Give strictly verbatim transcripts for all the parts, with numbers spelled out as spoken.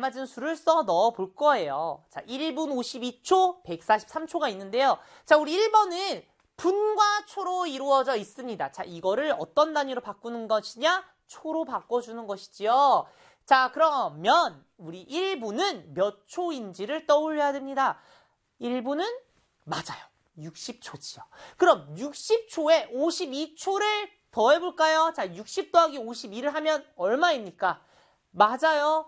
알맞은 수를 써 넣어 볼 거예요. 자, 일 분 오십이 초, 백사십삼 초가 있는데요. 자, 우리 일 번은 분과 초로 이루어져 있습니다. 자, 이거를 어떤 단위로 바꾸는 것이냐? 초로 바꿔주는 것이지요. 자, 그러면 우리 일 분은 몇 초인지를 떠올려야 됩니다. 일 분은 맞아요. 육십 초지요. 그럼 육십 초에 오십이 초를 더해볼까요? 자, 육십 더하기 오십이를 하면 얼마입니까? 맞아요.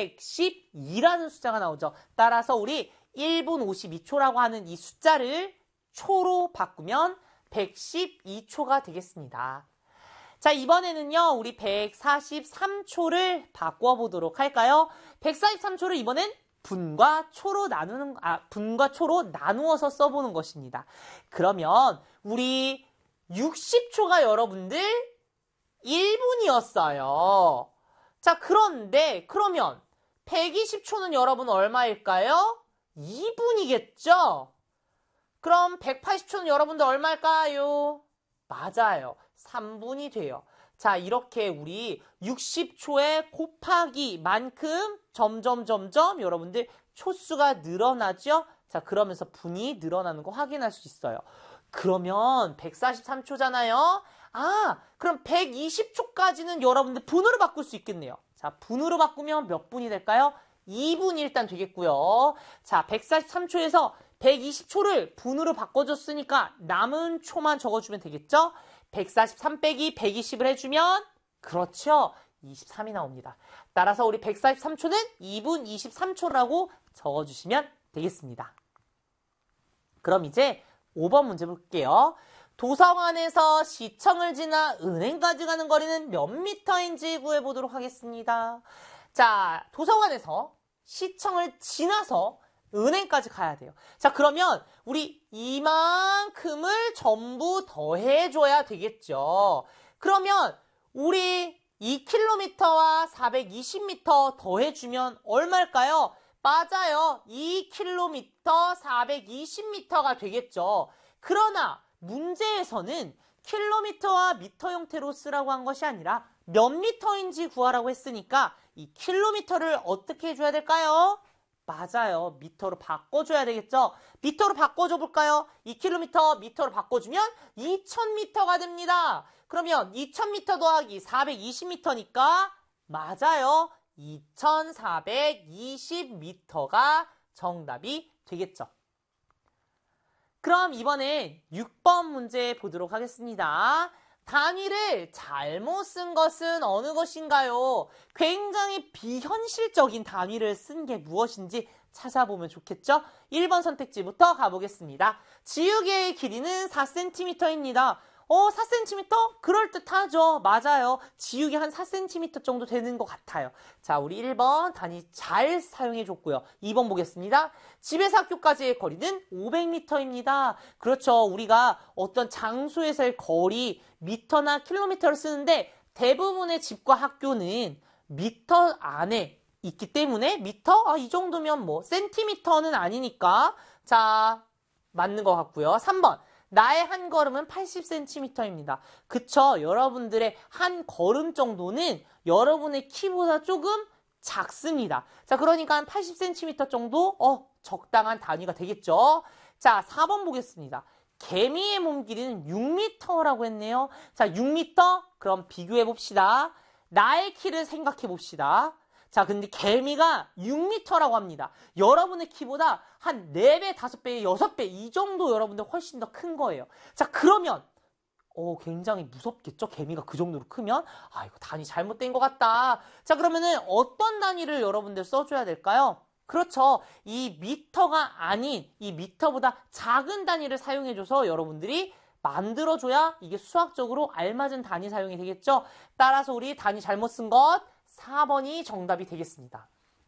백십이라는 숫자가 나오죠. 따라서 우리 일 분 오십이 초라고 하는 이 숫자를 초로 바꾸면 백십이 초가 되겠습니다. 자, 이번에는요, 우리 백사십삼 초를 바꿔보도록 할까요? 백사십삼 초를 이번엔 분과 초로 나누는, 아, 분과 초로 나누어서 써보는 것입니다. 그러면 우리 육십 초가 여러분들 일 분이었어요. 자, 그런데 그러면 백이십 초는 여러분 얼마일까요? 이 분이겠죠? 그럼 백팔십 초는 여러분들 얼마일까요? 맞아요. 삼 분이 돼요. 자, 이렇게 우리 육십 초에 곱하기만큼 점점 점점 여러분들 초수가 늘어나죠? 자, 그러면서 분이 늘어나는 거 확인할 수 있어요. 그러면 백사십삼 초잖아요. 아, 그럼 백이십 초까지는 여러분들 분으로 바꿀 수 있겠네요. 자, 분으로 바꾸면 몇 분이 될까요? 이 분이 일단 되겠고요. 자, 백사십삼 초에서 백이십 초를 분으로 바꿔줬으니까 남은 초만 적어주면 되겠죠? 백사십삼 빼기 백이십을 해주면 그렇죠. 이십삼이 나옵니다. 따라서 우리 백사십삼 초는 이 분 이십삼 초라고 적어주시면 되겠습니다. 그럼 이제 오 번 문제 볼게요. 도서관에서 시청을 지나 은행까지 가는 거리는 몇 미터인지 구해보도록 하겠습니다. 자, 도서관에서 시청을 지나서 은행까지 가야 돼요. 자, 그러면 우리 이만큼을 전부 더해줘야 되겠죠. 그러면 우리 이 킬로미터와 사백이십 미터 더해주면 얼마일까요? 맞아요. 이 킬로미터 사백이십 미터가 되겠죠. 그러나 문제에서는 킬로미터와 미터 형태로 쓰라고 한 것이 아니라 몇 미터인지 구하라고 했으니까 이 킬로미터를 어떻게 해줘야 될까요? 맞아요. 미터로 바꿔줘야 되겠죠? 미터로 바꿔줘 볼까요? 이 킬로미터 미터로 바꿔주면 이천 미터가 됩니다. 그러면 이천 미터 더하기 사백이십 미터니까 맞아요. 이천사백이십 미터가 정답이 되겠죠. 그럼 이번엔 육 번 문제 보도록 하겠습니다. 단위를 잘못 쓴 것은 어느 것인가요? 굉장히 비현실적인 단위를 쓴 게 무엇인지 찾아보면 좋겠죠? 일 번 선택지부터 가보겠습니다. 지우개의 길이는 사 센티미터입니다. 어, 사 센티미터? 그럴듯하죠. 맞아요. 지우개 한 사 센티미터 정도 되는 것 같아요. 자, 우리 일 번 단위 잘 사용해줬고요. 이 번 보겠습니다. 집에서 학교까지의 거리는 오백 미터입니다. 그렇죠. 우리가 어떤 장소에서의 거리, 미터나 킬로미터를 쓰는데 대부분의 집과 학교는 미터 안에 있기 때문에 미터? 아, 이 정도면 뭐 센티미터는 아니니까 자, 맞는 것 같고요. 삼 번. 나의 한 걸음은 팔십 센티미터입니다. 그쵸? 여러분들의 한 걸음 정도는 여러분의 키보다 조금 작습니다. 자, 그러니까 한 팔십 센티미터 정도 어 적당한 단위가 되겠죠? 자, 사 번 보겠습니다. 개미의 몸 길이는 육 미터라고 했네요. 자, 육 미터? 그럼 비교해 봅시다. 나의 키를 생각해 봅시다. 자, 근데 개미가 육 미터라고 합니다. 여러분의 키보다 한 네 배, 다섯 배, 여섯 배 이 정도 여러분들 훨씬 더 큰 거예요. 자, 그러면 어, 굉장히 무섭겠죠? 개미가 그 정도로 크면? 아, 이거 단위 잘못된 것 같다. 자, 그러면은 어떤 단위를 여러분들 써줘야 될까요? 그렇죠. 이 미터가 아닌 이 미터보다 작은 단위를 사용해줘서 여러분들이 만들어줘야 이게 수학적으로 알맞은 단위 사용이 되겠죠? 따라서 우리 단위 잘못 쓴 것 사 번이 정답이 되겠습니다.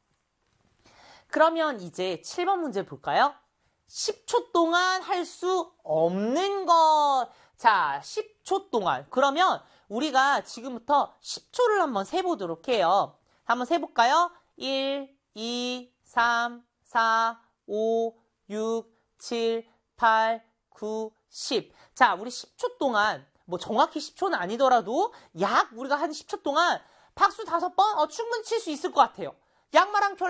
그러면 이제 칠 번 문제 볼까요? 십 초 동안 할 수 없는 것. 자, 십 초 동안. 그러면 우리가 지금부터 십 초를 한번 세보도록 해요. 한번 세볼까요? 일, 이, 삼, 사, 오, 육, 칠, 팔, 구, 십. 자, 우리 십 초 동안, 뭐 정확히 십 초는 아니더라도 약 우리가 한 십 초 동안 박수 다섯 번? 어, 충분히 칠 수 있을 것 같아요. 양말한 켤